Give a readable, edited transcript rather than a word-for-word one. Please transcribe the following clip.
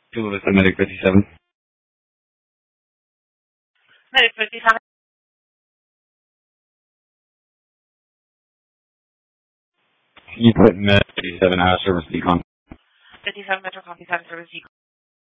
Hello, this is Medic 57. Medic 57. You put Medic 57 out of service decon. 57 Metro Coffee Center Service